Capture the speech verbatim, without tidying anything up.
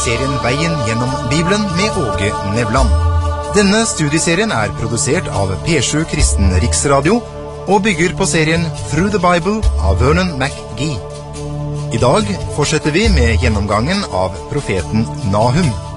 serien Veien gjennom Bibelen med Åge Nevland. Denne studieserien er produsert av P sju Kristen Riksradio og bygger på serien Through the Bible av Vernon McGee. I dag fortsetter vi med gjennomgangen av profeten Nahum.